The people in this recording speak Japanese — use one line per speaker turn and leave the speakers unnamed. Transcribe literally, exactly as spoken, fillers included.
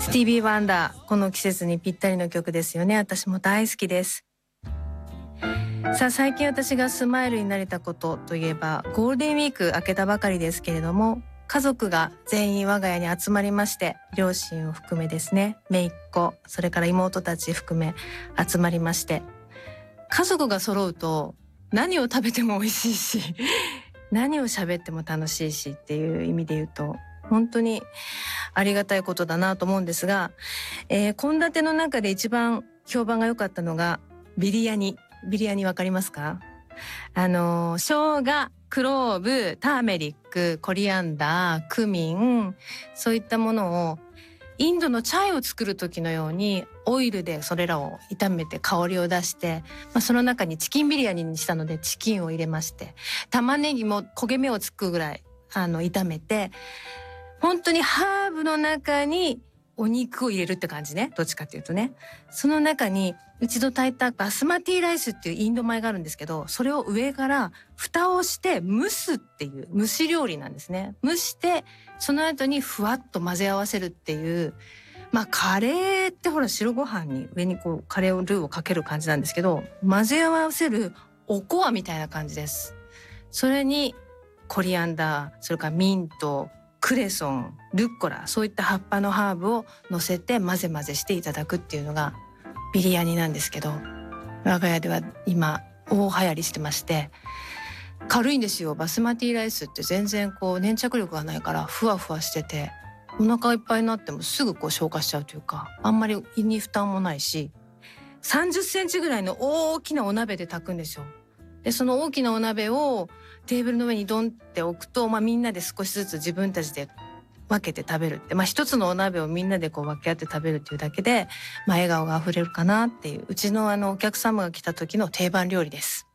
スティービー・ワンダー、この季節にぴったりの曲ですよね。私も大好きです。さあ、最近私がスマイルになれたことといえば、ゴールデンウィーク明けたばかりですけれども、家族が全員我が家に集まりまして、両親を含めですね、姪っ子、それから妹たち含め集まりまして、家族が揃うと何を食べても美味しいし何を喋っても楽しいしっていう意味で言うと本当にありがたいことだなと思うんですが、えー、献立の中で一番評判が良かったのがビリヤニ。ビリヤニわかりますか？あの生姜、クローブ、ターメリック、コリアンダー、クミン、そういったものをインドのチャイを作る時のようにオイルでそれらを炒めて香りを出して、まあ、その中にチキンビリヤニにしたのでチキンを入れまして、玉ねぎも焦げ目をつくぐらいあの炒めて、本当にハーブの中にお肉を入れるって感じね。どっちかっていうとね。その中に一度炊いたバスマティライスっていうインド米があるんですけど、それを上から蓋をして蒸すっていう蒸し料理なんですね。蒸してその後にふわっと混ぜ合わせるっていう、まあカレーってほら白ご飯に上にこうカレールーをかける感じなんですけど、混ぜ合わせるおこわみたいな感じです。それにコリアンダー、それからミント、クレソン、ルッコラ、そういった葉っぱのハーブを乗せて混ぜ混ぜしていただくっていうのがビリヤニなんですけど、我が家では今大流行りしてまして、軽いんですよ。バスマティライスって全然こう粘着力がないからふわふわしてて、お腹いっぱいになってもすぐこう消化しちゃうというか、あんまり胃に負担もないし、さんじゅっセンチぐらいの大きなお鍋で炊くんですよ。でその大きなお鍋をテーブルの上にドンって置くと、まあ、みんなで少しずつ自分たちで分けて食べるって、まあ、一つのお鍋をみんなでこう分け合って食べるっていうだけで、まあ、笑顔があふれるかなっていう、うちのあのお客様が来た時の定番料理です。